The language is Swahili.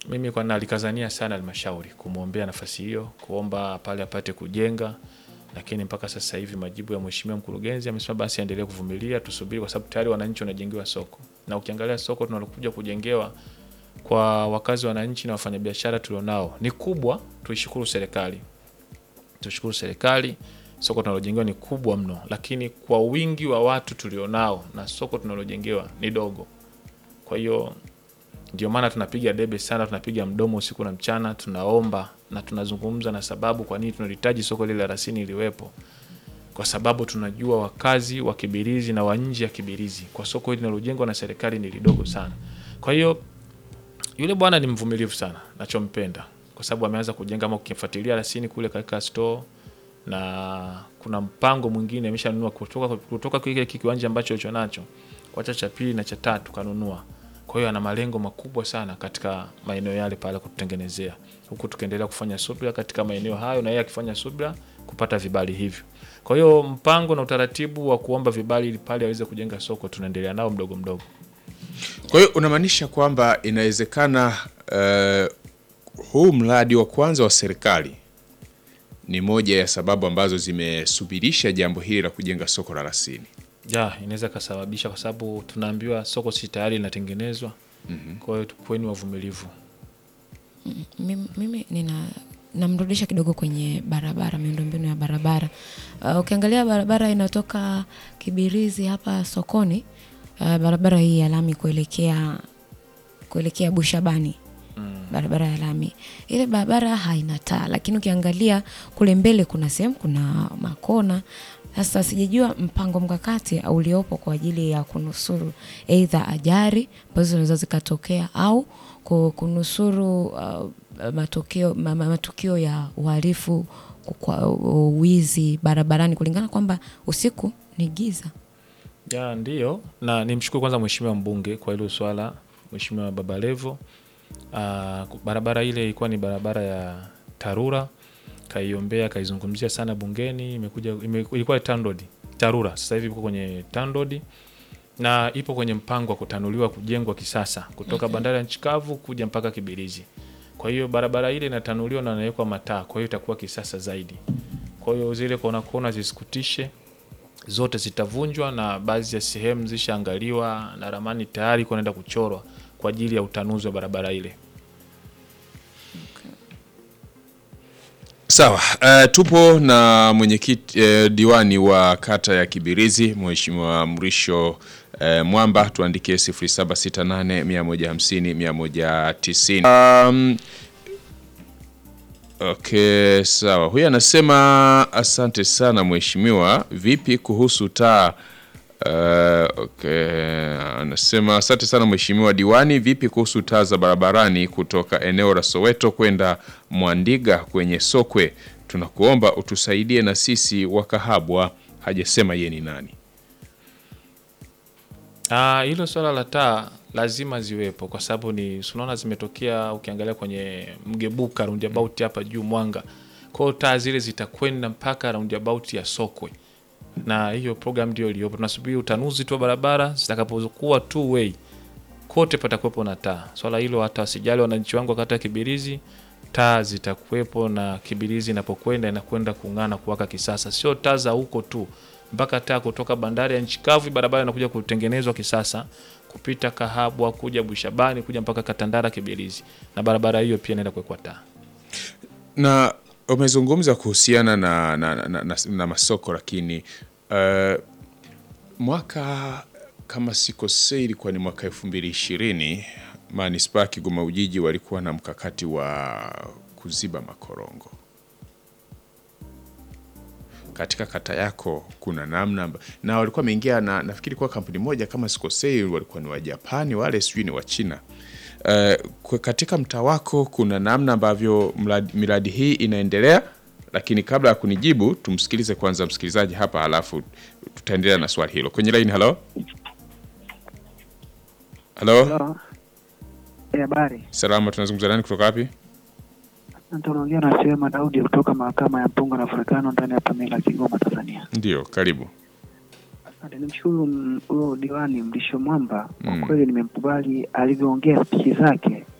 Mimi kwa nalikazania sana halmashauri kumuombea nafasi hiyo, kuomba pale apate kujenga, lakini mpaka sasa hivi majibu ya mheshimiwa mkurugenzi amesema basi aendelee kuvumilia, tusubiri kwa sababu tayari wananchi wanajengewa soko. Na ukiangalia soko tunalokuja kujengewa kwa wakazi wananchi na wafanyabiashara tulionao ni kubwa, tuishukuru serikali. Tushukuru serikali, soko tunalojengewa ni kubwa mno, lakini kwa wingi wa watu tulionao na soko tunalojengewa ni dogo. Kwa hiyo ndio maana tunapiga debe sana, tunapiga mdomo usiku na mchana, tunaomba na tunazungumza na sababu kwa nini tunahitaji soko lile la Rasini liwepo. Kwa sababu tunajua wakazi wa Kibirizi na wa nje ya Kibirizi kwa soko hili linalojengwa na serikali ni lidogo sana. Kwa hiyo yule bwana ni mvumilivu sana, nachompenda. Kwa sababu ameanza kujenga, kama ukifuatilia Rasini kule katika store, na kuna mpango mwingine ameshanunua kutoka kile kiwanja ambacho alicho nacho kwa cha pili na cha tatu kanunua. Kwa hiyo ana malengo makubwa sana katika maeneo yale pale kututengenezea. Huku tukiendelea kufanya subira katika maeneo hayo na yeye akifanya subira kupata vibali hivyo. Kwa hiyo mpango na utaratibu wa kuomba vibali ili pale aweze kujenga soko tunaendelea nao mdogo mdogo. Kwa hiyo unamaanisha kwamba inawezekana huu mradi wa kwanza wa serikali ni moja ya sababu ambazo zimesubirisha jambo hili la kujenga soko la Rasini. Ja, inaweza kusababisha kwa sababu tunaambiwa soko si tayari linatengenezwa. Kwa hiyo tukweni wavumilivu. Mimi namrudisha kidogo kwenye barabara, miundombinu ya barabara. Ukiangalia barabara inatoka Kibirizi hapa sokoni, barabara hii ya lami kuelekea Bushabani. Barabara ya lami. Ile barabara haina taa, lakini ukiangalia kule mbele kuna sehemu kuna makona. Sasa sijajua mpango mkakati uliopo kwa ajili ya kunusuru aidha ajali ambazo zinaweza zikatokea au kunusuru matukio ya uhalifu, kwa wizi barabarani, kulingana kwamba usiku ni giza. Ya ndio, na nimshukuru kwanza mheshimiwa mbunge kwa hilo swala, Mheshimiwa Babalevo. Barabara ile ilikuwa ni barabara ya TARURA, kaiombea, kaizungumzia sana bungeni, ilikuwa TARURA, sasa hivi iko kwenye TANROADS na ipo kwenye mpango wa kutanuliwa, kujengwa kisasa kutoka bandari ya Nchi Kavu kuja mpaka Kibirizi. Kwa hiyo barabara ile inatanuliwa na inawekwa mataa, kwa hiyo itakuwa kisasa zaidi. Kwa hiyo zile kona zisikutishe zote zitavunjwa na baadhi ya sehemu zishaangaliwa na ramani tayari kunaenda kuchorwa kwa ajili ya utanuzi wa barabara ile. Sawa, tupo na mwenyekiti diwani wa kata ya Kibirizi, Mheshimiwa Mrisho Mwamba. Tuandikie 0768 150 190. Okay, sawa. Huyu anasema asante sana mheshimiwa, vipi kuhusu taa? Anasema asante sana mheshimiwa diwani, vipi kuhusu taa za barabarani kutoka eneo la Soweto kwenda Mwandiga kwenye Sokwe? Tunakuomba utusaidie na sisi wakahabwa. Hajasema yeye ni nani. Hilo swala la taa lazima ziwepo kwa sababu ni unaona zimetokea, ukiangalia kwenye Mgebuka roundabout hapa juu Mwanga. Kwa hiyo taa zile zitakwenda mpaka roundabout ya Sokwe. Na hiyo program ndio iliyopo. Tunasubiri utanuzi tu wa barabara zitakapokuwa two way. Kote patakuwepo na taa. Swala hilo hata wasijali wananchi wangu wakati Kibirizi, taa zitakuwepo na Kibirizi inapokwenda inakwenda kung'ana kuwaka kisasa. Sio taa za huko tu. Mpaka taa kutoka bandari ya Nchi Kavu barabara inakuja kutengenezwa kisasa, kupita Kahabwa kuja Bushabani kuja mpaka Katandara Kibirizi. Na barabara hiyo pia inaenda kuwekwa taa. Na umezungumza kuhusiana na masoko, lakini mwaka kama sikosei ilikuwa ni mwaka 2020 Manispaa Kigoma Ujiji walikuwa na mkakati wa kuziba makorongo. Katika kata yako kuna namna, na walikuwa wameingia na nafikiri kwa kampuni moja kama sikosei walikuwa ni wa Japani wale sijui ni wa China. Katika mtaa wako kuna namna ambavyo miradi hii inaendelea? Lakini kabla ya kunijibu tumsikilize kwanza msikilizaji hapa, halafu tutaendelea na swali hilo. Kwenye line, hello? Hello? Habari. Salama, tunazungumza nani kutoka wapi? Tunaongea na Sema Daudi kutoka mahakama ya Mpunga na Afrikano ndani ya Pamela Kigoma, Tanzania. Ndio, karibu. Asante, nimshukuru huyo diwani Mrisho Mwamba. Kwa kweli nimemkubali alivyoongea spichi zake.